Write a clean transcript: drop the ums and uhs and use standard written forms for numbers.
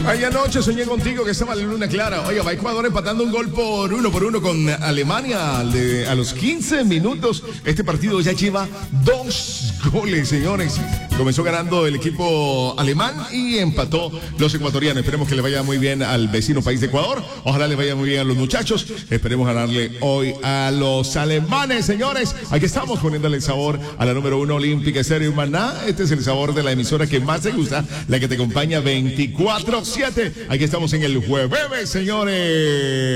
Ay, anoche soñé contigo que estaba la luna clara. Oiga, va Ecuador empatando un gol por uno con Alemania a los 15 minutos. Este partido ya lleva 2 goles, señores. Comenzó ganando el equipo alemán y empató los ecuatorianos. Esperemos que le vaya muy bien al vecino país de Ecuador. Ojalá le vaya muy bien a los muchachos. Esperemos ganarle hoy a los alemanes, señores. Aquí estamos poniéndole el sabor a la número 1 Olímpica Estéreo Maná. Este es el sabor de la emisora que más te gusta, la que te acompaña 24/7. Aquí estamos en el jueves, señores.